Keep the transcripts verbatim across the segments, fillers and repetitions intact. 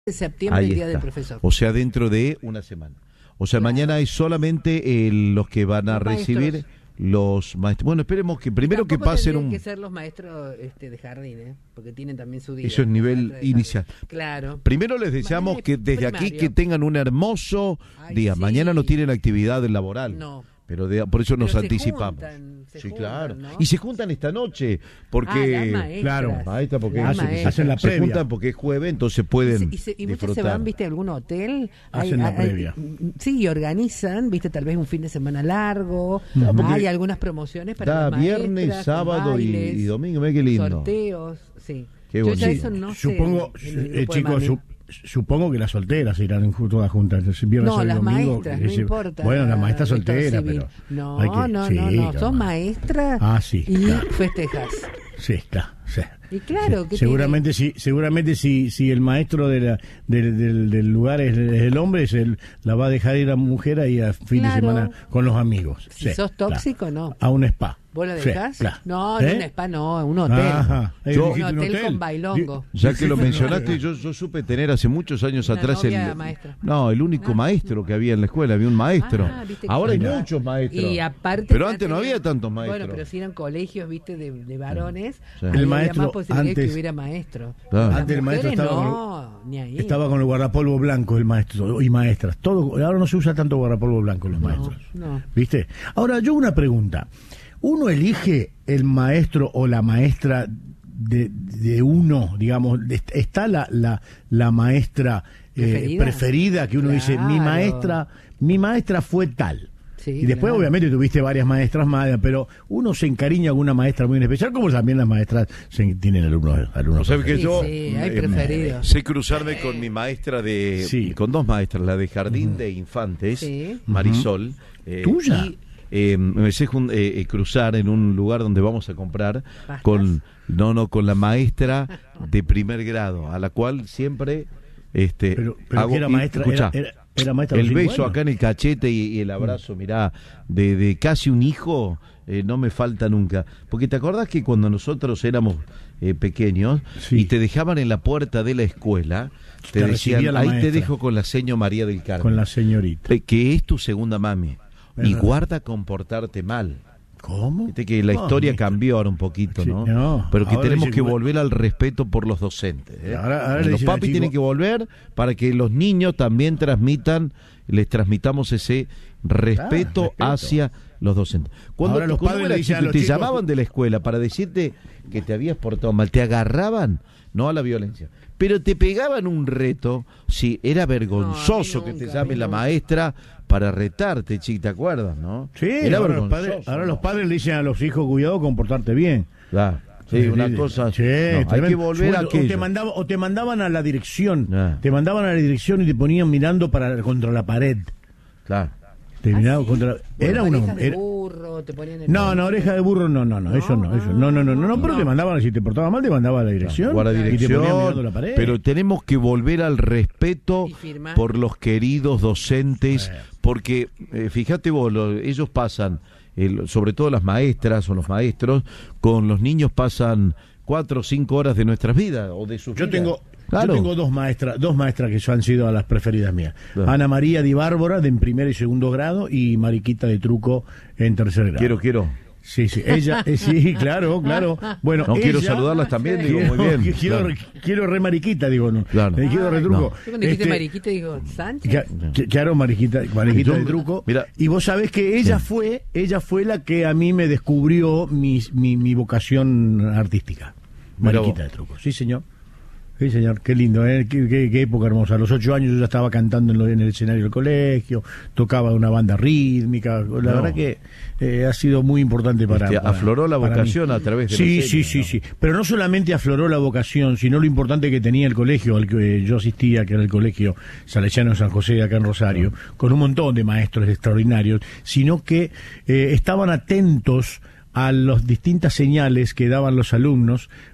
de septiembre, Ahí el Día está. del Profesor. O sea, dentro de una semana. O sea, Claro. mañana es solamente eh, los que van a Los recibir maestros. los maestros. Bueno, esperemos que primero que Tampoco pasen tendrían un... que ser los maestros este, de jardín, ¿eh? Porque tienen también su día. Eso es nivel Maestra de inicial. jardín. Claro. Primero les deseamos Mañana que es desde aquí primario. que tengan un hermoso Ay, día. sí. Mañana no tienen actividad laboral. No. Pero de- por eso nos Pero se anticipamos. juntan, se sí, juntan, claro. ¿no? Y se juntan esta noche porque Ah, las maestras. Claro, maestra, porque Las hacen, maestras. hacen la se previa. juntan porque es jueves, entonces Y, pueden se- y, se- y muchos se disfrutar. van, viste, a algún hotel. Hacen la previa. Sí, y organizan, viste, tal vez un fin de semana largo. porque Hay algunas promociones para Da las viernes, maestras, sábado y, bailes, y domingo, mira qué lindo. sorteos, sí. Qué Yo ya bonito. eso no sé, Supongo, en el eh, grupo de chicos, mami. su- supongo que las solteras irán ju- todas juntas. Entonces, viernes, No, sábado y las domingo, maestras, que no se- importa. Bueno, la maestra Estado soltera, civil. pero. No, hay que- no, sí, no, no. claro. Sos maestra Ah, sí, y claro. festejas. Sí, claro, sí. Y claro, que Seguramente si seguramente si si el maestro de la, del, del, del lugar es, es el hombre, es el, la va a dejar ir a mujer ahí a fin Claro. de semana con los amigos. Si Sí, sos claro. tóxico, no. A un spa. ¿Vos lo Sí, dejás? claro. No, en ¿Eh? un spa no, en un hotel. Ajá. Eh, Yo- dijiste Un hotel con bailongo. Ya que lo mencionaste, yo, yo supe tener hace muchos años Una atrás novia el maestra. no el único Ah. maestro que había en la escuela, había un maestro. Ah, viste que Ahora hay sí. muchos maestros. Y aparte pero ya antes no tenían- había tantos maestros. Bueno, pero si eran colegios, viste, de, de varones, Sí. ahí El había maestro más posibilidad de que antes- hubiera maestro. Claro. Las Antes el maestro mujeres estaba no, ni ahí. Estaba con el guardapolvo blanco el maestro y maestras. Todo ahora no se usa tanto guardapolvo blanco los maestros. no. ¿Viste? Ahora yo una pregunta. ¿Uno elige el maestro o la maestra de, de uno, digamos, est- está la la, la maestra eh, ¿Preferida? preferida que uno dice, mi Claro. maestra, mi maestra fue tal? Sí, y después claro. obviamente tuviste varias maestras más, pero uno se encariña con una maestra muy en especial, como también las maestras se, tienen alumnos alumnos. O sea, que Sí, yo sí, hay eh, preferidos. sé cruzarme con mi maestra de Sí. con dos maestras, la de jardín de infantes, Sí. Marisol, eh, ¿Tuya? y, eh, me sé jun- eh, eh, cruzar en un lugar donde vamos a comprar ¿Pastas? con no no con la maestra de primer grado, a la cual siempre este Pero, pero que era y, maestra, escuchá, era, era- era maestra de el los beso cinco años. acá en el cachete y, y el abrazo, mirá, de, de casi un hijo, eh, no me falta nunca. Porque te acordás que cuando nosotros éramos eh, pequeños Sí. y te dejaban en la puerta de la escuela, te, Te decían, recibía la ahí te maestra. dejo con la seño María del Carmen, Con la señorita. eh, que es tu segunda mami. Y Verdad. guarda comportarte mal. ¿Cómo? Viste que la No, historia maestra. cambió ahora un poquito, Sí, ¿no? no, Pero que ahora tenemos dice que que- volver al respeto por los docentes. ¿eh? Ahora- ahora le los dicen al papis chico- tienen que volver para que los niños también transmitan, les transmitamos ese respeto, respeto. hacia los docentes. Cuando, Ahora los cuando padres eras le dicen a chico y los te chicos- llamaban de la escuela para decirte que te habías portado mal, te agarraban, no a la violencia, pero te pegaban un reto, sí, era vergonzoso No, a mí que te nunca, a llame mí la nunca. maestra para retarte, chico, ¿te acuerdas, no? Sí, era ahora, los vergonzoso. padres, ahora ¿no? los padres le dicen a los hijos, cuidado, comportarte bien. Claro. Sí, una Sí, cosa. sí, no, hay tremendo. que volver a o te, aquello. mandaba, o te mandaban a la dirección. Ah. Te mandaban a la dirección y te ponían mirando para contra la pared. Claro. Te ¿Ah, miraban sí? contra Era Bueno, una. orejas de era- burro, te ponían en No, no, oreja de burro, no, no, no, eso no, eso. No, no, no, no, no, pero No. te mandaban, si te portabas mal, te mandaban a la dirección. Guarda y te dirección, ponían mirando la pared. pero tenemos que volver al respeto Y firmar. por los queridos docentes, Eh. porque eh, fíjate vos, lo- ellos pasan, el- sobre todo las maestras o los maestros, con los niños pasan cuatro o cinco horas de nuestras vidas o de sus Yo vidas. tengo, Claro. yo tengo dos maestras, dos maestras que han sido a las preferidas mías. Claro. Ana María Di Bárbara, de en primer y segundo grado, y Mariquita de Truco en tercer grado. Quiero, quiero. Sí, sí, ella, eh, sí, claro, claro. Bueno, No, quiero ella- saludarlas también, digo, Quiero, muy bien. quiero, claro. quiero re mariquita, digo, no. Claro. Eh, quiero Ay, retruco. no. Yo cuando dijiste Este, Mariquita digo, ¿Sánchez? ya- ya- Claro, mariquita, mariquita Yo- de truco. mira. Y vos sabés que ella Sí. fue, ella fue la que a mí me descubrió mi, mi, mi vocación artística. Mira Mariquita vos. de truco, sí señor. Sí, señor, qué lindo, ¿eh? qué, qué- qué época hermosa. A los ocho años yo ya estaba cantando en, lo- en el escenario del colegio, tocaba una banda rítmica. La No. verdad que eh, ha sido muy importante para, Este, para- afloró la para vocación mí. a través de Sí, la sí, serie, sí, ¿no? sí. Pero no solamente afloró la vocación, sino lo importante que tenía el colegio al que yo asistía, que era el colegio Salesiano de San José de acá en Rosario, con un montón de maestros extraordinarios, sino que eh, estaban atentos a las distintas señales que daban los alumnos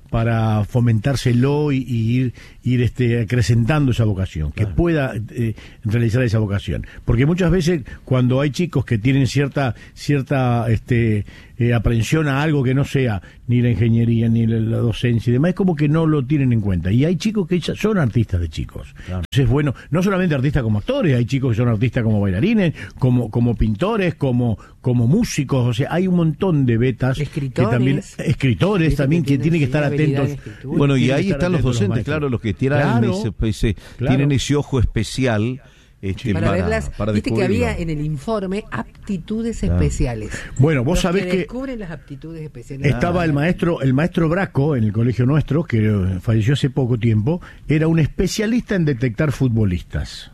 para fomentárselo y, y ir, ir este, acrecentando esa vocación, claro. que pueda eh, realizar esa vocación. Porque muchas veces cuando hay chicos que tienen cierta cierta este, eh, aprehensión a algo que no sea ni la ingeniería, ni la, la docencia y demás, es como que no lo tienen en cuenta. Y hay chicos que son artistas de chicos. Claro. Entonces, bueno, no solamente artistas como actores, hay chicos que son artistas como bailarines, como, como pintores, como, como músicos, o sea, hay un montón de betas. Escritores. Que también, escritores también, que, que tienen que estar atentos. Bueno, y ahí están los docentes, los claro, los que tienen, claro, ese, ese, claro. tienen ese ojo especial. Este, para, para verlas, para viste que había en el informe aptitudes ah. especiales. Bueno, vos los sabés que que descubren las aptitudes especiales. Estaba ah. el maestro, el maestro Braco en el colegio nuestro, que falleció hace poco tiempo, era un especialista en detectar futbolistas.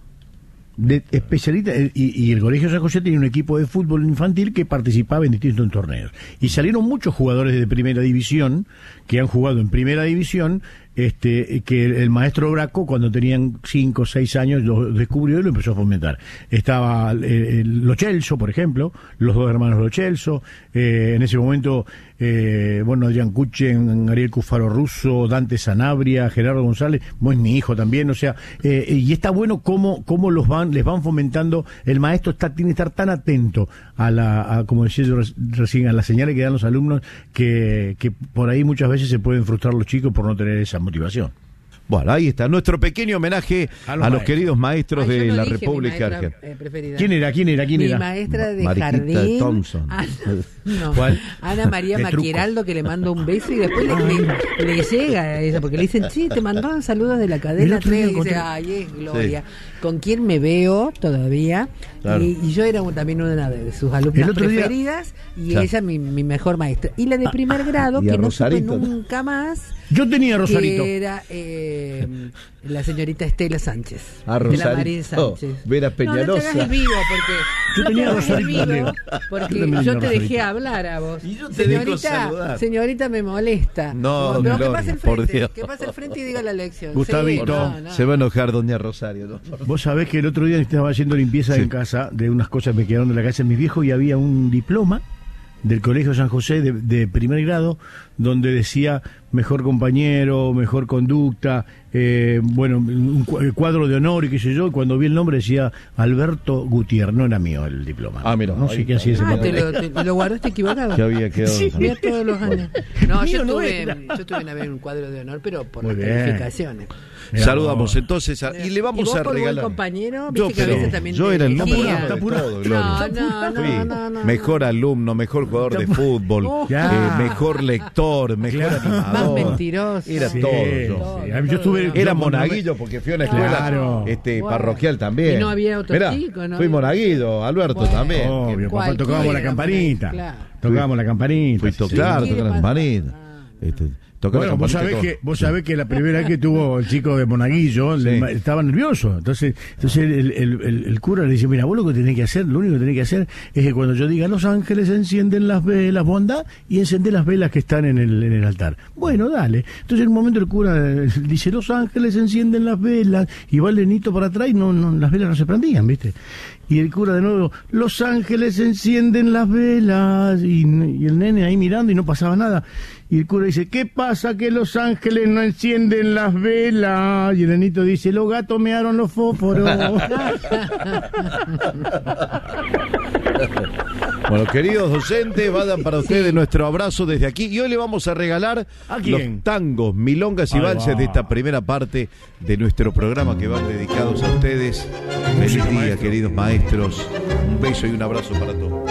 De, especialista y, y el Colegio San José tenía un equipo de fútbol infantil que participaba en distintos torneos y salieron muchos jugadores de primera división que han jugado en primera división, este que el, el maestro Braco cuando tenían cinco o seis años lo descubrió y lo empezó a fomentar. Estaba eh, el Lo Celso, por ejemplo, los dos hermanos Lo Celso, eh, en ese momento eh, bueno, Adrián Cuchen, Ariel Cufaro Russo, Dante Sanabria, Gerardo González, vos mi hijo también, o sea, eh, y está bueno cómo, cómo los van, les van fomentando. El maestro está, tiene que estar tan atento a la, a, como decía yo recién, a las señales que dan los alumnos, que, que por ahí muchas veces se pueden frustrar los chicos por no tener esa motivación. Bueno, ahí está nuestro pequeño homenaje a los, a los queridos maestros Ay, de la República Argentina. Eh, ¿Quién era? ¿Quién era? ¿Quién mi era? Mi maestra de Mariquita jardín. Thompson. Ana, no, ¿Cuál? Ana María Maquieraldo, que le mando un beso y después le, le, le llega a ella, porque le dicen, sí, te mandaron saludos de la cadena tres, y dice, ay, es Gloria. Sí. Con quien me veo todavía, claro. y, y yo era también una de sus alumnas preferidas, día... y claro. ella mi, mi mejor maestra. Y la de primer ah, grado, que no supe nunca más. Yo tenía a Rosarito. Que era eh, la señorita Estela Sánchez. A Rosarito. De la Marín Sánchez. Vera Peñalosa. No, no te hagas el vivo, porque yo tenía a Rosarito. Vivo porque yo, yo te dejé hablar a vos. Y yo te señorita, señorita me molesta. No, no, no, que pase el frente, por Dios. que pase el frente y diga la lección. Gustavito. Sí, no, no. Se va a enojar doña Rosario. ¿No? Vos sabés que el otro día estaba haciendo limpieza sí. en casa, de unas cosas me quedaron de la casa de mis viejos, y había un diploma del Colegio San José de, de primer grado donde decía mejor compañero, mejor conducta, eh, bueno, un cuadro de honor y qué sé yo, y cuando vi el nombre decía Alberto Gutiérrez, no era mío el diploma. Ah, mira. No sé qué hacía ese ah, te lo, te, lo guardaste equivocado. Que había quedado. Sí. Mira todos los años. No, yo, no tuve, yo tuve una vez un cuadro de honor, pero por Muy las bien. calificaciones. Mirá, Saludamos entonces a, y le vamos ¿Y vos a por regalar. Buen compañero, yo, ¿viste que a veces también yo era el número número está uno de todo, Gloria. No, no, no, no, no, mejor no. alumno, mejor jugador de fútbol, Oh, eh, mejor lector, mejor Claro. animador. Más mentiroso. Era Sí, todo sí. yo. A mí yo estuve- Era yo- monaguillo porque fui a una escuela Claro. este, Bueno. parroquial también. Y no había otro Mirá, chico, ¿no? fui monaguillo, Alberto Bueno. también. Obvio, papá, Cualquiera, tocábamos la campanita. claro. Tocábamos la campanita. Fui sí. tocar, Sí. tocar la campanita. Ah. Este, tocar Bueno, la vos campanita sabés todo. que vos sabés que la primera vez que tuvo el chico de Monaguillo Sí. le- estaba nervioso. Entonces, entonces el, el, el, el cura le dice, mira, vos lo que tenés que hacer, lo único que tenés que hacer es que cuando yo diga Los Ángeles encienden las velas, bondad, y encendé las velas que están en el, en el altar. Bueno, dale. Entonces en un momento el cura eh, dice, Los Ángeles encienden las velas, y va el nenito para atrás y no, no, las velas no se prendían, ¿viste? Y el cura de nuevo, Los Ángeles encienden las velas, y, y el nene ahí mirando y no pasaba nada. Y el cura dice, ¿qué pasa que Los Ángeles no encienden las velas? Y el nenito dice, los gatos mearon los fósforos. Bueno, queridos docentes, vayan para ustedes Sí. nuestro abrazo desde aquí. Y hoy le vamos a regalar ¿A quién? los tangos, milongas y Ahí valses va. de esta primera parte de nuestro programa que van dedicados a ustedes. Feliz Música, día, maestro. queridos maestros. Un beso y un abrazo para todos.